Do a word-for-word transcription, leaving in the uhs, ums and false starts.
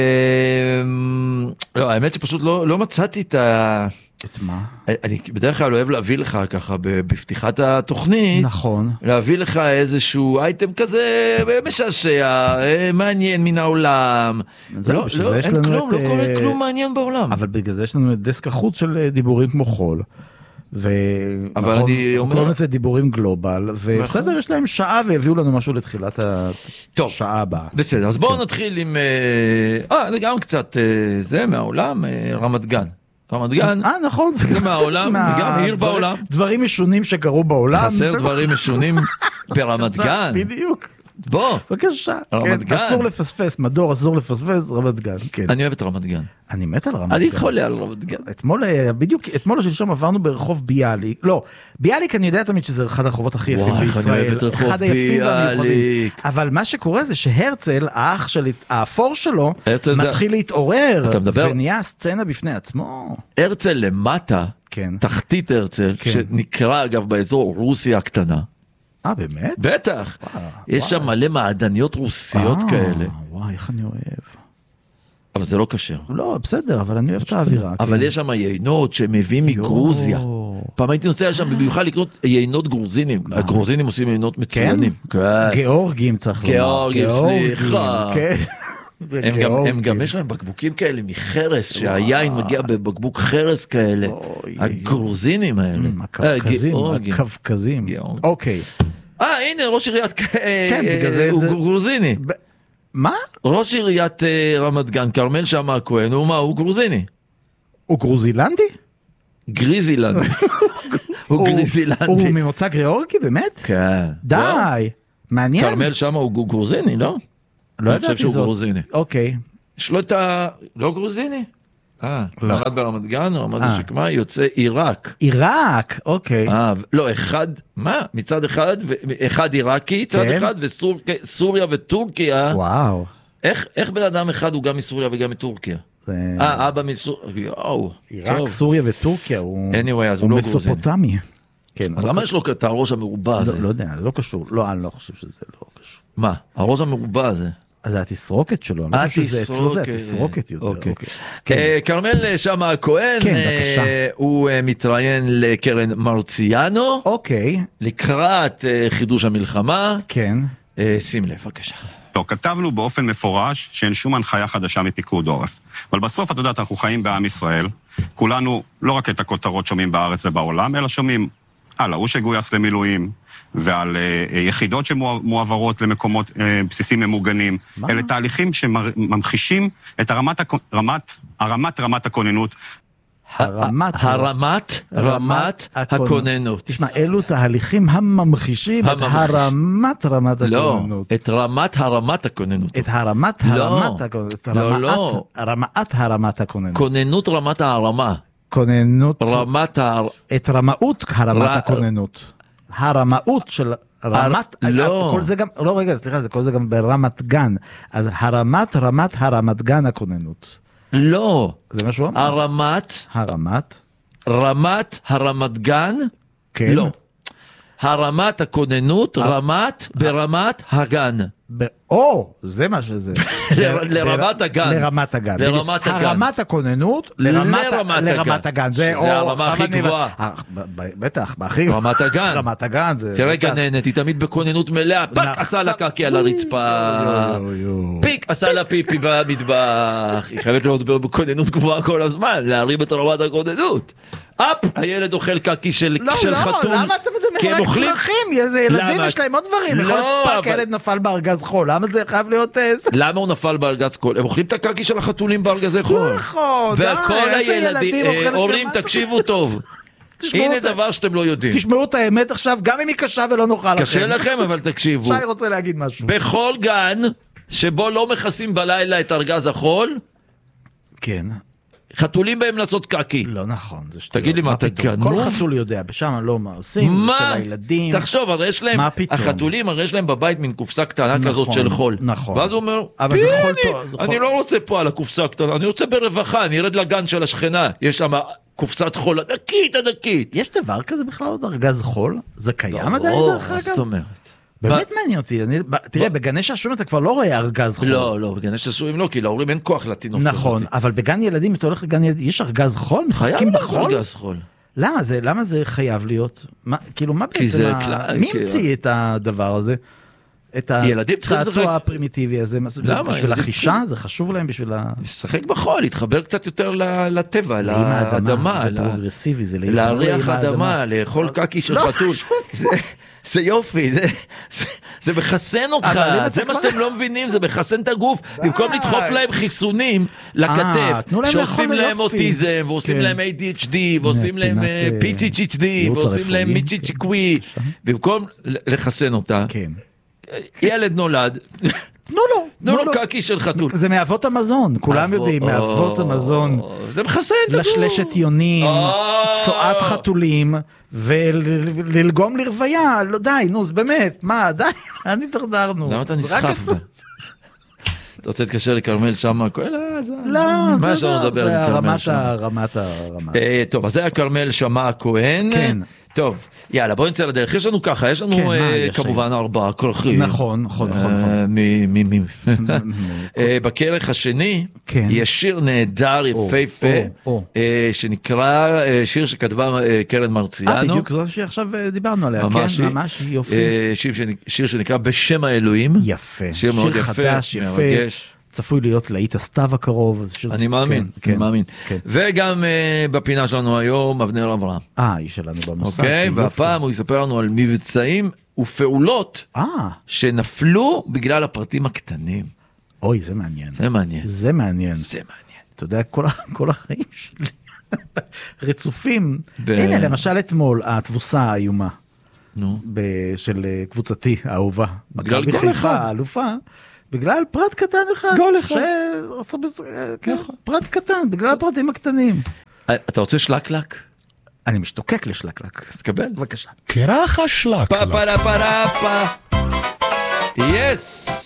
לא, האמת שפשוט לא מצאתי את ה... את מה? אני בדרך כלל אוהב להביא לך ככה בפתיחת התוכנית, נכון. להביא לך איזשהו אייטם כזה משעשע, מעניין מן העולם. לא, לא, אין כלום, לא קורה כלום מעניין בעולם. אבל בגלל זה יש לנו את דסק החוץ של דיבורים כמו חול. אבל אני אומר... קוראים לזה דיבורים גלובל, ובסדר, יש להם שעה והביאו לנו משהו לתחילת השעה הבאה. בסדר, אז בואו נתחיל עם... אה, זה גם קצת, זה מהעולם, רמת גן. רמת גן, אה נכון, זה גם מהעולם, גם עיר בעולם. דברים משונים שקרו בעולם. חסר דברים משונים ברמת גן. בדיוק. בוא, בבקשה. רמת גן. אסור לפספס, מדור אסור לפספס, רמת גן. אני אוהב את רמת גן. אני מת על רמת גן. אני חולה על רמת גן. אתמול, בדיוק, אתמול או שלשום עברנו ברחוב ביאליק. לא, ביאליק אני יודע תמיד שזה אחד הרחובות הכי יפים בישראל. אחד היפים והמיוחדים. אבל מה שקורה זה שהרצל, האח שלי, האפור שלו, מתחיל להתעורר, ונהיה סצנה בפני עצמו. הרצל למטה, תחתית הרצל, שנקרא אגב באזור רוסיה הקטנה. אה, באמת? בטח. יש שם מלא מעדניות רוסיות כאלה. וואי, איך אני אוהב. אבל זה לא קשר. לא, בסדר, אבל אני אוהב את האווירה. אבל יש שם יינות שמביאים מגרוזיה. פעם הייתי נוסע שם במיוחד לקנות יינות גרוזינים. הגרוזינים עושים יינות מצוינים. גיאורגים צריך לומר. גיאורגים, סליחה. הם גם יש להם בקבוקים כאלה מחרס, שהיין מגיע בבקבוק חרס כאלה. הגרוזינים האלה. הקווקזים, הקווקזים. אוקיי. אה, הנה, ראש עיריית... הוא גרוזיני. מה? ראש עיריית רמת גן, כרמל שאמה הכהן, הוא מה? הוא גרוזיני. הוא גרוזילנדי? גריזילנדי. הוא גריזילנדי. הוא ממוצא גיאורגי, באמת? כן. די. מעניין. כרמל שאמה הוא גרוזיני, לא? לא ידעתי זאת. גרוזיני. אוקיי. יש לו את ה... לא גרוזיני? אה, נולד ברמת גן, רמת השקמה, יוצא עיראק. עיראק, אוקיי. אה, לא, אחד, מה? מצד אחד, אחד עיראקי, צד אחד, וסוריה וטורקיה. וואו. איך בן אדם אחד הוא גם מסוריה וגם מטורקיה? אה, אבא מסוריה, יואו. עיראק, סוריה וטורקיה, הוא מסופוטמי. כן. אז למה יש לו את הראש המרובע הזה? לא יודע, זה לא קשור. לא, אני לא חושב שזה לא קשור. מה? הראש המרובע הזה? אז זה התסרוקת שלו, אני לא חושב שזה אצלו, זה התסרוקת יותר. כרמל שאמה הכהן, הוא מתראיין לקרן מרציאנו, לקראת חידוש המלחמה, שים לב, בבקשה. לא, כתבנו באופן מפורש שאין שום הנחיה חדשה מפיקוד עורף. אבל בסוף, את יודעת, אנחנו חיים בעם ישראל, כולנו לא רק את הכותרות שומעים בארץ ובעולם, אלא שומעים על ההוא שגויס למילואים, ועל uh, יחידות שמועברות למקומות uh, בסיסים ממוגנים. מה? אלה תהליכים שממחישים את הרמת, רמת, הרמת רמת הכוננות. הרמת, הרמת, רמת הכוננות. תשמע, אלו תהליכים הממחישים את הרמת רמת הכוננות. לא, את רמת הרמת הכוננות. את הרמת הרמת הכוננות. לא, לא. רמת הרמת הכוננות. כוננות רמת הרמה. כוננות. רמת הר... את רמאות הרמת הכוננות. הרמאות של רמת... לא. כל זה גם... לא, רגע, סליחה, זה כל זה גם ברמת גן. אז הרמת רמת הרמת גן הכוננות. לא. זה משהו אמר? הרמת. הרמת. רמת הרמת גן? כן. לא. הרמת הכוננות, רמת ברמת הגן. או, זה מה שזה. לרמת הגן. לרמת הגן. לרמת הגן. הרמת הכוננות לרמת הגן. זה הרמה הכי גבוהה. בטח, הכי גבוהה. רמת הגן. רמת הגן זה... תראה גננת, היא תמיד בכוננות מלאה, פק עשה לה קקי על הרצפה. פיק עשה לה פיפי במטבח. היא חייבת להיות בכוננות גבוהה כל הזמן, להרים את רמת הכוננות. אפ, הילד אוכל קקי של חתול. למה אתה מדבר רק צרכים? איזה ילדים יש להם עוד דברים. יכול להיות פאק, ילד נפל בארגז חול. למה זה חייב להיות... למה הוא נפל בארגז חול? הם אוכלים את הקקי של החתולים בארגזי חול. לא נכון. וכל הילדים אומרים, תקשיבו טוב. הנה דבר שאתם לא יודעים. תשמעו את האמת עכשיו, גם אם היא קשה ולא נוכל לכם. קשה לכם, אבל תקשיבו. שי רוצה להגיד משהו. בכל גן שבו לא מכסים בלילה את ארגז החול, כן. חתולים בהם לעשות קקי. לא נכון, זה שטויות. תגיד לי מה, אתה גנוב? כל חתול יודע, בשם לא מה עושים, מה? של הילדים. תחשוב, הרי יש להם, החתולים, הרי יש להם בבית מין קופסה קטנה נכון, כזאת של חול. נכון. ואז הוא אומר, אבל זה חול טוב. אני לא רוצה פה על הקופסה הקטנה, אני רוצה ברווחה, אני ארד לגן של השכנה, יש שם קופסת חול ענקית, ענקית. יש דבר כזה בכלל עוד ארגז חול? זה קיים עדיין דרך אגב? זאת אומרת. באמת מעניין אותי, תראה, בגני שעשועים אתה כבר לא רואה ארגז חול. לא, לא, בגני שעשועים לא, כי להורים אין כוח לטינוף. נכון, אבל בגן ילדים, אתה הולך לגן ילדים, יש ארגז חול? משחקים בחול? ארגז חול. למה זה, למה זה חייב להיות? כאילו, מה בעצם, מי המציא את הדבר הזה? את הצעצוע הפרימיטיבי הזה? למה? בשביל החישה? זה חשוב להם בשביל ה... לשחק בחול, להתחבר קצת יותר לטבע, לאדמה. זה פרוגרסיבי, זה להריח האדמה, לאכול קקי של חתול. זה יופי, זה מחסן אותך, זה מה שאתם לא מבינים, זה מחסן את הגוף, במקום לדחוף להם חיסונים לכתף, שעושים להם אוטיזם, ועושים להם איי די אייץ' די, ועושים להם פי טי אייץ' די, ועושים להם מיצ'יצ'יקווי, במקום לחסן אותה, ילד נולד, תנו לו, תנו לו קקי של חתול. זה מאבות המזון, כולם יודעים, מאבות המזון. זה מחסן את הגוף. לשלשת יונים, צועת חתולים, וללגום לרוויה, לא די, נו, זה באמת, מה, די, אני תרדרנו. למה אתה נסחף? אתה רוצה להתקשר לקרמל שם, לא, מה יש לנו לדבר זה עם קרמל הרמת שם? הרמת הרמת. טוב, אז זה היה קרמל שמע הכהן. כן. טוב, יאללה, בואו נצא לדרך. יש לנו ככה, יש לנו כמובן ארבעה כרכים. נכון, נכון, נכון. בכרך השני יש שיר נהדר, יפהפה, שנקרא שיר שכתבה קרן מרציאנו. אה, בדיוק, זו שעכשיו דיברנו עליה. ממש, ממש יופי. שיר שנקרא בשם האלוהים. יפה. שיר מאוד יפה, מרגש. צפוי להיות להיט הסתיו הקרוב. אני מאמין, אני מאמין. וגם בפינה שלנו היום, אבנר אברהם. אה, היא שלנו במוסד. אוקיי, והפעם הוא יספר לנו על מבצעים ופעולות שנפלו בגלל הפרטים הקטנים. אוי, זה מעניין. זה מעניין. זה מעניין. זה מעניין. אתה יודע, כל החיים שלי רצופים. הנה, למשל אתמול, התבוסה האיומה. של קבוצתי האהובה. בגלל גול אחד. האלופה. בגלל פרט קטן אחד. גול אחד. פרט קטן, בגלל הפרטים הקטנים. אתה רוצה שלקלק? אני משתוקק לשלקלק. אז קבל. בבקשה. קרח השלקלק. פה פה פה פה פה. יס.